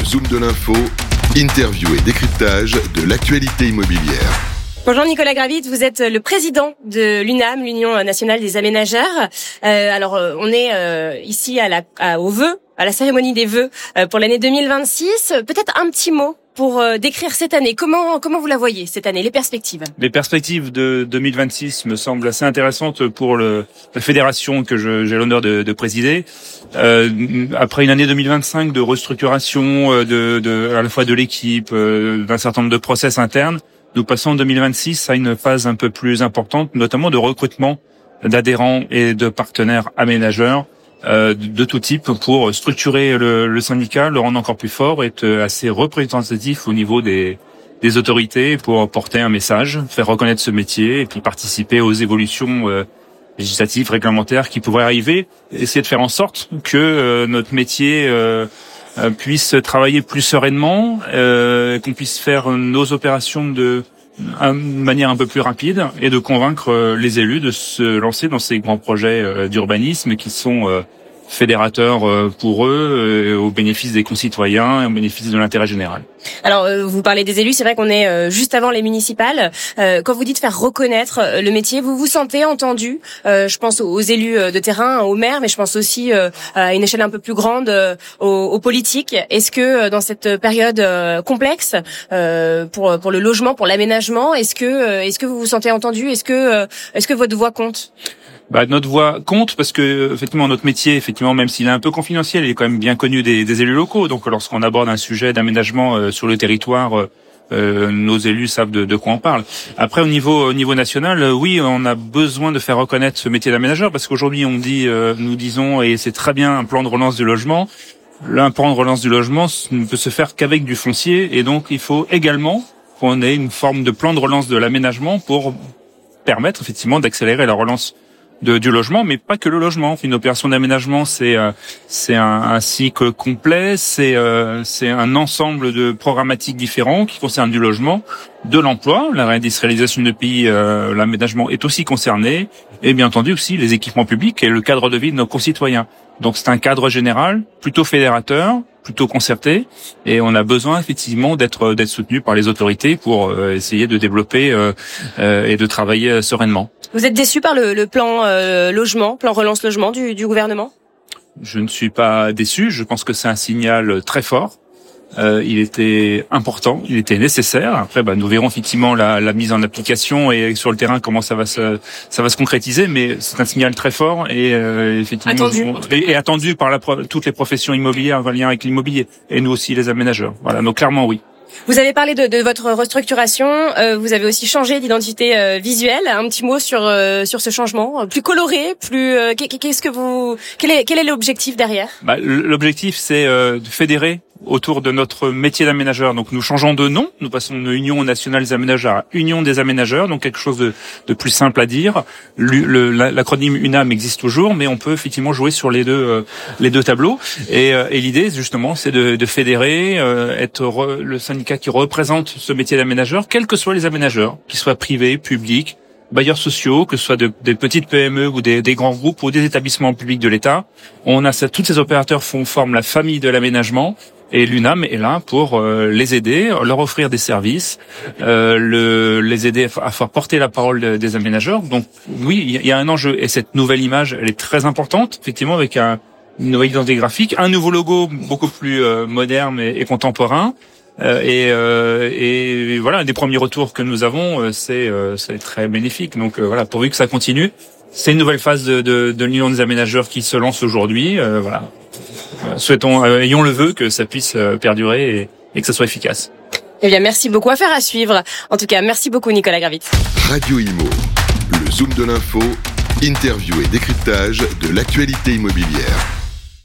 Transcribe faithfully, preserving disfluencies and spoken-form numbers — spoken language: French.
Zoom de l'info, interview et décryptage de l'actualité immobilière. Bonjour Nicolas Gravit, vous êtes le président de l'UNAM, l'Union nationale des aménageurs. Euh, alors euh, on est euh, ici à la, à, aux vœux, à la cérémonie des vœux euh, pour l'année deux mille vingt-six. Peut-être un petit mot pour euh, décrire cette année. Comment comment vous la voyez cette année, les perspectives? Les perspectives de deux mille vingt-six me semblent assez intéressantes pour le, la fédération que je, j'ai l'honneur de, de présider. Euh, après une année deux mille vingt-cinq de restructuration de, de à la fois de l'équipe, euh, d'un certain nombre de process internes, nous passons en deux mille vingt-six à une phase un peu plus importante, notamment de recrutement d'adhérents et de partenaires aménageurs euh, de tout type pour structurer le, le syndicat, le rendre encore plus fort, être assez représentatif au niveau des, des autorités pour porter un message, faire reconnaître ce métier et puis participer aux évolutions euh, législatives, réglementaires qui pourraient arriver, essayer de faire en sorte que euh, notre métier euh, puisse travailler plus sereinement, euh, qu'on puisse faire nos opérations de, de manière un peu plus rapide et de convaincre les élus de se lancer dans ces grands projets d'urbanisme qui sont euh, fédérateurs pour eux, au bénéfice des concitoyens et au bénéfice de l'intérêt général. Alors, euh, vous parlez des élus, c'est vrai qu'on est euh, juste avant les municipales. Euh, quand vous dites faire reconnaître euh, le métier, vous vous sentez entendu. euh, Je pense aux élus de terrain, aux maires, mais je pense aussi euh, à une échelle un peu plus grande euh, aux, aux politiques. Est-ce que euh, dans cette période euh, complexe euh, pour pour le logement, pour l'aménagement, est-ce que euh, est-ce que vous vous sentez entendu? Est-ce que euh, est-ce que votre voix compte? Bah, notre voix compte parce que effectivement notre métier, effectivement, même s'il est un peu confidentiel, il est quand même bien connu des, des élus locaux. Donc lorsqu'on aborde un sujet d'aménagement euh, sur le territoire, euh, nos élus savent de, de quoi on parle. Après au niveau au niveau national, euh, oui, on a besoin de faire reconnaître ce métier d'aménageur parce qu'aujourd'hui on dit, euh, nous disons, et c'est très bien, un plan de relance du logement. Un plan de relance du logement ne peut se faire qu'avec du foncier et donc il faut également qu'on ait une forme de plan de relance de l'aménagement pour permettre effectivement d'accélérer la relance De, du logement, mais pas que le logement. Une opération d'aménagement, c'est euh, c'est un, un cycle complet, c'est euh, c'est un ensemble de programmatiques différents qui concernent du logement, de l'emploi, la réindustrialisation du pays, euh, l'aménagement est aussi concerné, et bien entendu aussi les équipements publics et le cadre de vie de nos concitoyens. Donc c'est un cadre général, plutôt fédérateur, plutôt concerté, et on a besoin effectivement d'être d'être soutenu par les autorités pour euh, essayer de développer euh, euh, et de travailler euh, sereinement. Vous êtes déçu par le, le plan euh, logement, plan relance logement du, du gouvernement? Je ne suis pas déçu. Je pense que c'est un signal très fort. Euh, il était important, il était nécessaire. Après, bah, nous verrons effectivement la, la mise en application et sur le terrain comment ça va se ça va se concrétiser. Mais c'est un signal très fort et euh, effectivement attendu. Et, et attendu par la, toutes les professions immobilières en lien avec l'immobilier et nous aussi les aménageurs. Voilà, donc clairement oui. Vous avez parlé de, de votre restructuration. Euh, vous avez aussi changé d'identité euh, visuelle. Un petit mot sur euh, sur ce changement, plus coloré, plus. Euh, qu'est-ce que vous Quel est quel est l'objectif derrière? Bah, l'objectif, c'est euh, de fédérer autour de notre métier d'aménageur. Donc nous changeons de nom, nous passons de Union nationale des aménageurs à Union des aménageurs, donc quelque chose de, de plus simple à dire. Le, le, l'acronyme UNAM existe toujours, mais on peut effectivement jouer sur les deux euh, les deux tableaux. Et, euh, et l'idée justement, c'est de, de fédérer, euh, être re, le syndicat qui représente ce métier d'aménageur, quels que soient les aménageurs, qu'ils soient privés, publics, bailleurs sociaux, que ce soit de, des petites P M E ou des, des grands groupes ou des établissements publics de l'État. On a tous ces opérateurs font forment la famille de l'aménagement. Et l'UNAM est là pour euh, les aider, leur offrir des services, euh, le, les aider à faire porter la parole de, des aménageurs. Donc oui, il y, y a un enjeu. Et cette nouvelle image, elle est très importante, effectivement, avec un, une nouvelle identité graphique, un nouveau logo beaucoup plus euh, moderne et, et contemporain. Euh, et, euh, et voilà, des premiers retours que nous avons, euh, c'est, euh, c'est très bénéfique. Donc euh, voilà, pourvu que ça continue. C'est une nouvelle phase de, de, de l'Union des aménageurs qui se lance aujourd'hui. Euh, voilà. Souhaitons, euh, ayons le vœu que ça puisse euh, perdurer et, et que ça soit efficace. Eh bien, merci beaucoup. Affaire à suivre. En tout cas, merci beaucoup, Nicolas Gravit. Radio Imo, le Zoom de l'info, interview et décryptage de l'actualité immobilière.